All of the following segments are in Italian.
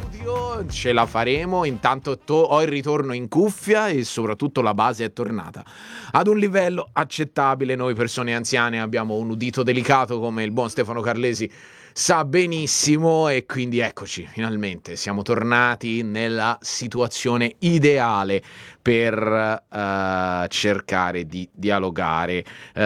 studio, ce la faremo. Intanto ho il ritorno in cuffia e soprattutto la base è tornata ad un livello accettabile. Noi persone anziane abbiamo un udito delicato, come il buon Stefano Carlesi sa benissimo, e quindi eccoci, finalmente siamo tornati nella situazione ideale per cercare di dialogare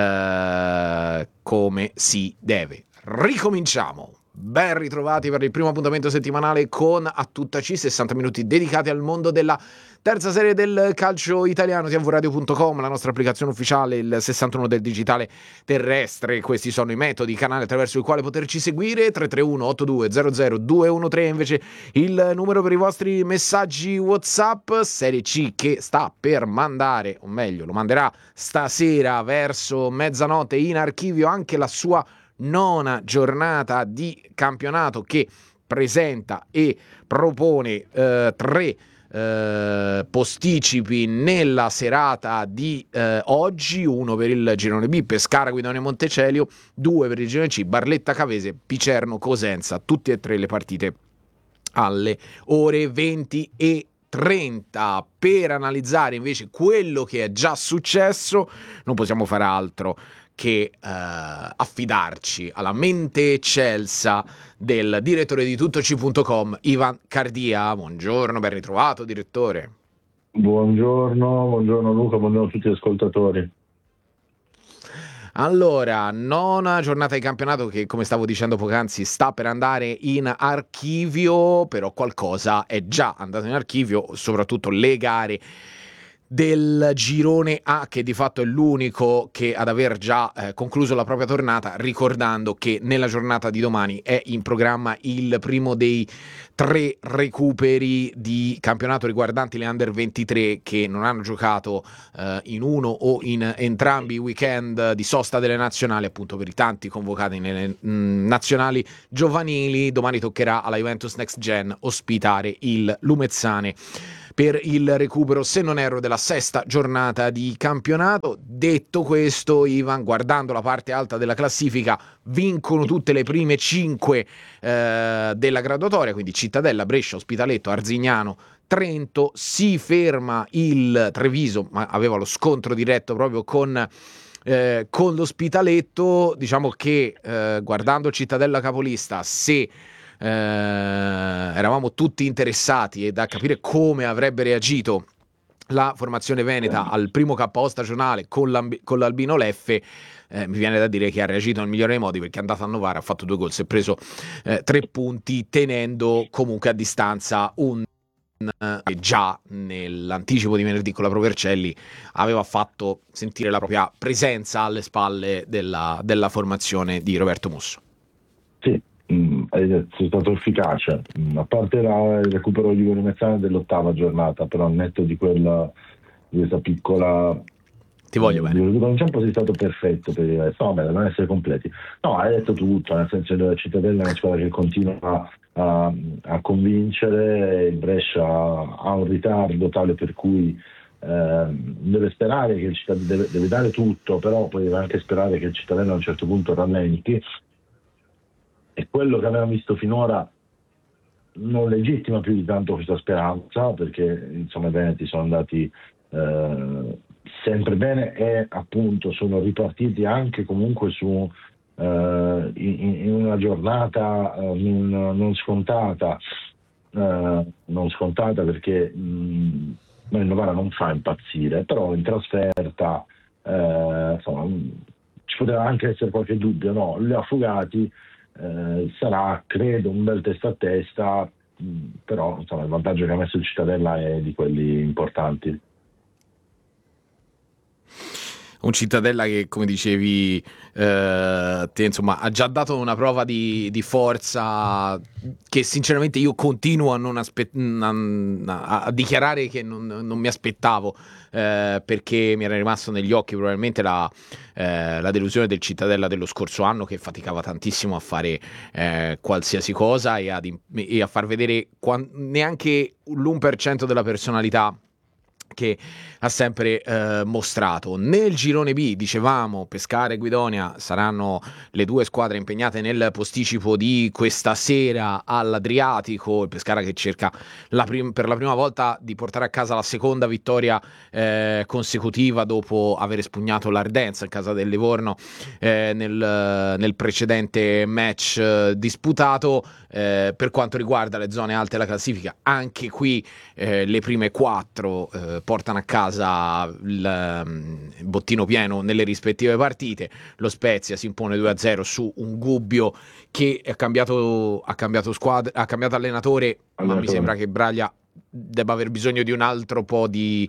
come si deve. Ricominciamo. Ben ritrovati per il primo appuntamento settimanale con A Tutta C, 60 minuti dedicati al mondo della terza serie del calcio italiano. tvradio.com, la nostra applicazione ufficiale, il 61 del digitale terrestre. Questi sono i metodi, i canali attraverso il quale poterci seguire. 331 8200 213 invece il numero per i vostri messaggi WhatsApp. Serie C che sta per mandare, o meglio lo manderà stasera verso mezzanotte in archivio anche la sua nona giornata di campionato, che presenta e propone tre posticipi nella serata di oggi: uno per il girone B, Pescara, Guidonia, Montecelio; due per il girone C, Barletta, Cavese, Picerno, Cosenza. Tutte e tre le partite alle ore 20 e 30. Per analizzare invece quello che è già successo non possiamo fare altro che affidarci alla mente eccelsa del direttore di tuttoc.com, Ivan Cardia. Buongiorno, ben ritrovato direttore. Buongiorno Luca, buongiorno a tutti gli ascoltatori. Allora, nona giornata di campionato che, come stavo dicendo poc'anzi, sta per andare in archivio, però qualcosa è già andato in archivio, soprattutto le gare del girone A, che di fatto è l'unico che ad aver già concluso la propria tornata, ricordando che nella giornata di domani è in programma il primo dei tre recuperi di campionato riguardanti le Under 23 che non hanno giocato in uno o in entrambi i weekend di sosta delle nazionali, appunto per i tanti convocati nelle nazionali giovanili. Domani toccherà alla Juventus Next Gen ospitare il Lumezzane per il recupero, se non erro, della sesta giornata di campionato. Detto questo, Ivan, guardando la parte alta della classifica, vincono tutte le prime 5 della graduatoria, quindi Cittadella, Brescia, Ospitaletto, Arzignano, Trento. Si ferma il Treviso, ma aveva lo scontro diretto proprio con l'Ospitaletto. Diciamo che guardando Cittadella capolista, se eravamo tutti interessati e da capire come avrebbe reagito la formazione veneta al primo KO stagionale con l'Albino Leffe, mi viene da dire che ha reagito nel migliore dei modi, perché è andato a Novara, ha fatto 2 gol, si è preso 3 punti, tenendo comunque a distanza un già nell'anticipo di venerdì con la Pro Vercelli aveva fatto sentire la propria presenza alle spalle della formazione di Roberto Musso. Sì, è stato efficace, a parte il recupero di Lumezzane dell'8ª giornata, però al netto di questa piccola ti voglio bene. Il tempo sei stato perfetto per dire, non essere completi. No, hai detto tutto, nel senso che la Cittadella è una squadra che continua a convincere. Il Brescia ha un ritardo tale per cui deve sperare che il Cittadella deve dare tutto, però poi deve anche sperare che il Cittadella a un certo punto rallenti, e quello che abbiamo visto finora non legittima più di tanto questa speranza, perché insomma i Veneti sono andati sempre bene e appunto sono ripartiti anche comunque su in una giornata non scontata, perché il Novara non fa impazzire, però in trasferta ci poteva anche essere qualche dubbio, no? Li ha fugati. Sarà credo un bel testa a testa, però insomma il vantaggio che ha messo il Cittadella è di quelli importanti. Un Cittadella che, come dicevi te, insomma, ha già dato una prova di forza che sinceramente io continuo a dichiarare che non mi aspettavo, perché mi era rimasto negli occhi probabilmente la delusione del Cittadella dello scorso anno, che faticava tantissimo a fare qualsiasi cosa e a far vedere neanche l'1% della personalità che ha sempre mostrato. Nel girone B, dicevamo, Pescara e Guidonia saranno le due squadre impegnate nel posticipo di questa sera all'Adriatico. Il Pescara che cerca per la prima volta di portare a casa la seconda vittoria consecutiva dopo aver espugnato l'Ardenza in casa del Livorno nel precedente match disputato. Per quanto riguarda le zone alte della classifica, anche qui le prime 4 portano a casa il bottino pieno nelle rispettive partite. Lo Spezia si impone 2-0 su un Gubbio che ha cambiato allenatore, ma mi sembra che Braglia debba aver bisogno di un altro po' di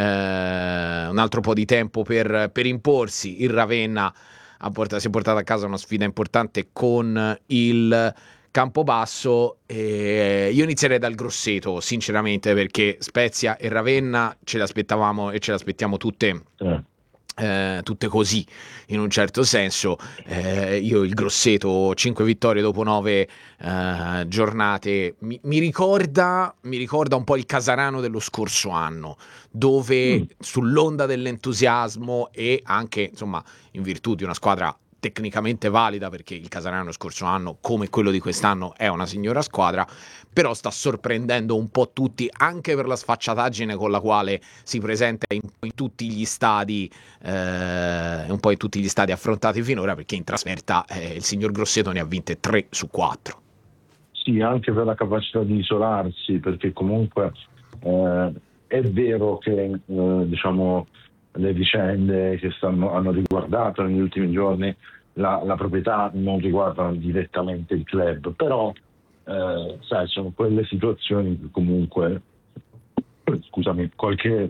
tempo per imporsi. Il Ravenna si è portato a casa una sfida importante con il Campobasso. Io inizierei dal Grosseto, sinceramente, perché Spezia e Ravenna ce le aspettavamo e ce le aspettiamo tutte così, in un certo senso. Io il Grosseto, 5 vittorie dopo 9 giornate, mi ricorda un po' il Casarano dello scorso anno, dove sull'onda dell'entusiasmo e anche, insomma, in virtù di una squadra tecnicamente valida, perché il Casarano scorso anno, come quello di quest'anno, è una signora squadra, però sta sorprendendo un po' tutti, anche per la sfacciataggine con la quale si presenta in tutti gli stadi, un po' in tutti gli stadi affrontati finora, perché in trasferta il signor Grosseto ne ha vinte 3 su 4. Sì, anche per la capacità di isolarsi, perché comunque è vero che diciamo le vicende che hanno riguardato negli ultimi giorni la proprietà non riguardano direttamente il club, però sai, sono quelle situazioni che comunque, scusami, qualche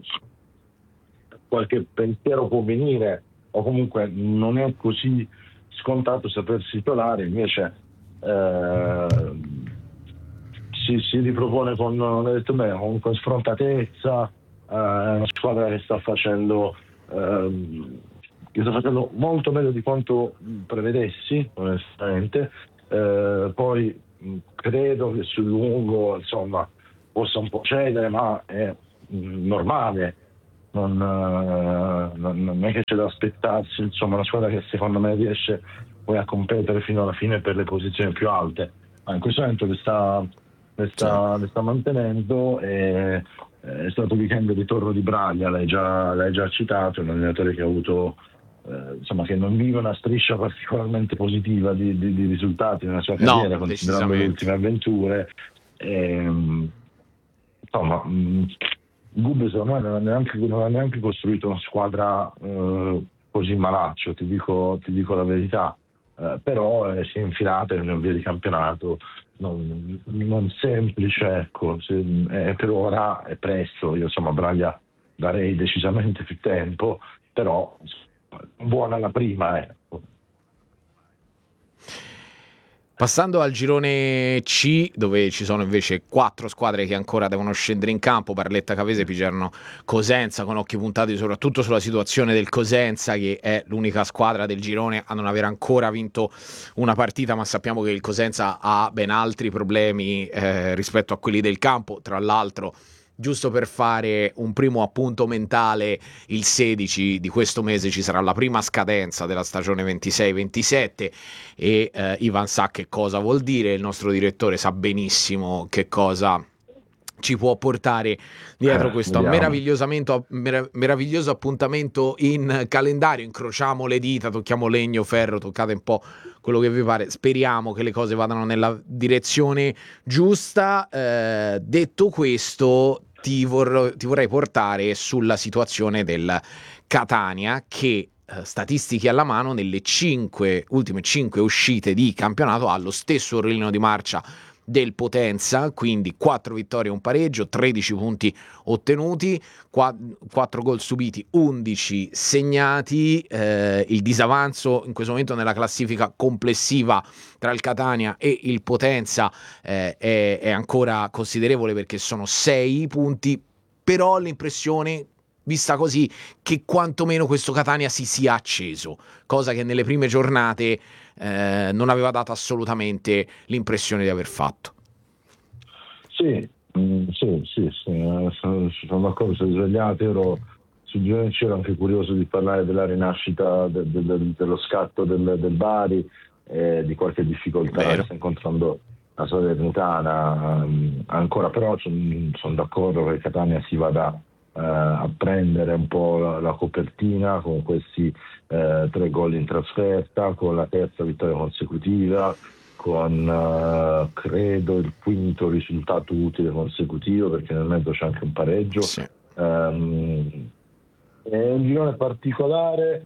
pensiero può venire, o comunque non è così scontato sapersi isolare. Invece si ripropone con sfrontatezza. È una squadra che sta facendo molto meglio di quanto prevedessi, onestamente. Poi credo che sul lungo, insomma, possa un po' cedere, ma è normale. Non è che c'è da aspettarsi, insomma, una squadra che secondo me riesce poi a competere fino alla fine per le posizioni più alte, ma in questo momento le sta mantenendo. E è stato il weekend di ritorno di Braglia, l'hai già citato, un allenatore che ha avuto insomma, che non vive una striscia particolarmente positiva di risultati nella sua carriera, considerando le ultime avventure. Insomma, Gubbio secondo me non ha neanche costruito una squadra così malaccio, ti dico la verità. Però si è infilata in una via di campionato non semplice, ecco. Per ora è presto. Io, insomma, Braglia darei decisamente più tempo, però buona la prima, ecco. Passando al girone C, dove ci sono invece 4 squadre che ancora devono scendere in campo: Barletta, Cavese, Picerno, Cosenza, con occhi puntati soprattutto sulla situazione del Cosenza, che è l'unica squadra del girone a non aver ancora vinto una partita, ma sappiamo che il Cosenza ha ben altri problemi rispetto a quelli del campo. Tra l'altro, giusto per fare un primo appunto mentale, il 16 di questo mese ci sarà la prima scadenza della stagione 26-27 e Ivan sa che cosa vuol dire, il nostro direttore sa benissimo che cosa ci può portare dietro questo meraviglioso appuntamento in calendario. Incrociamo le dita, tocchiamo legno, ferro, toccate un po' quello che vi pare, speriamo che le cose vadano nella direzione giusta. Detto questo, ti vorrei portare sulla situazione del Catania, che statistiche alla mano, nelle ultime 5 uscite di campionato ha lo stesso orolino di marcia del Potenza, quindi 4 vittorie e un pareggio, 13 punti ottenuti, 4 gol subiti, 11 segnati. Il disavanzo in questo momento nella classifica complessiva tra il Catania e il Potenza è ancora considerevole, perché sono 6 punti, però l'impressione, vista così, che quantomeno questo Catania si sia acceso, cosa che nelle prime giornate non aveva dato assolutamente l'impressione di aver fatto. Sì, Sì, sono d'accordo, sono svegliato, ero su Gioventù, ero anche curioso di parlare della rinascita dello scatto del Bari, di qualche difficoltà che Vero. sta incontrando la Salernitana ancora, però sono d'accordo che Catania si vada a prendere un po' la copertina con questi 3 gol in trasferta, con la terza vittoria consecutiva, con credo il quinto risultato utile consecutivo, perché nel mezzo c'è anche un pareggio. Sì. È un girone particolare,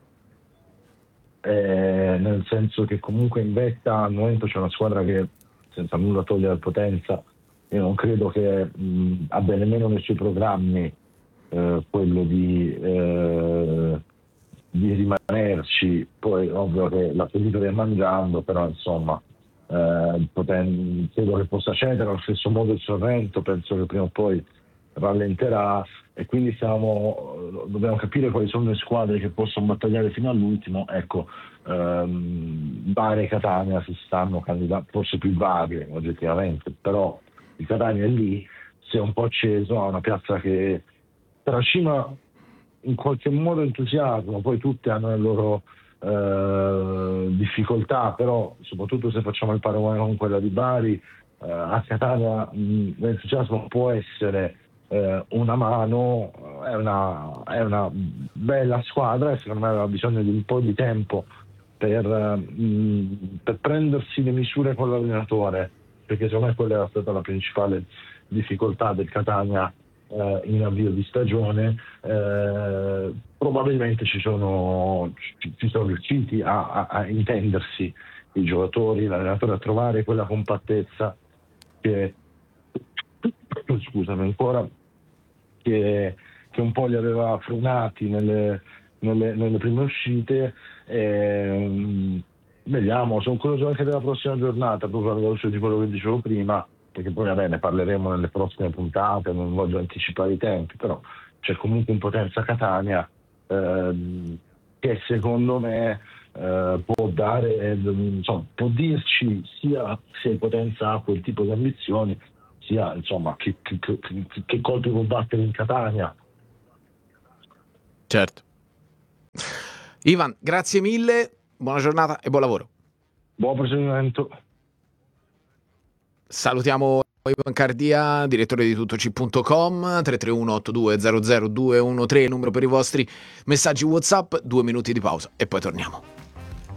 nel senso che comunque in vetta al momento c'è una squadra che, senza nulla togliere al Potenza, io non credo che abbia nemmeno nei suoi programmi quello di rimanerci. Poi ovvio che l'appetito viene mangiando, però insomma credo che possa cedere allo stesso modo il Sorrento, penso che prima o poi rallenterà, e quindi dobbiamo capire quali sono le squadre che possono battagliare fino all'ultimo. Ecco, Bari e Catania si stanno candidando, forse più Bari oggettivamente, però il Catania è lì, si è un po' acceso, ha una piazza che trascina in qualche modo entusiasmo, poi tutte hanno le loro difficoltà, però soprattutto se facciamo il paragone con quella di Bari, a Catania l'entusiasmo può essere una mano, è una bella squadra e secondo me aveva bisogno di un po' di tempo per prendersi le misure con l'allenatore, perché secondo me quella era stata la principale difficoltà del Catania in avvio di stagione. Probabilmente ci sono riusciti a intendersi i giocatori, l'allenatore, a trovare quella compattezza che scusami ancora, che un po' li aveva frenati nelle prime uscite. Vediamo, sono curioso anche della prossima giornata, proprio alla luce di quello che dicevo prima, perché poi ne parleremo nelle prossime puntate, non voglio anticipare i tempi, però c'è comunque in Potenza Catania che secondo me può dare, insomma, può dirci sia se Potenza ha quel tipo di ambizioni, sia insomma che colpi può battere in Catania. Certo. Ivan, grazie mille, buona giornata e buon lavoro. Buon proseguimento. Salutiamo Ivan Cardia, direttore di tuttoc.com, 331 8200 213, il numero per i vostri messaggi WhatsApp, 2 minuti di pausa e poi torniamo.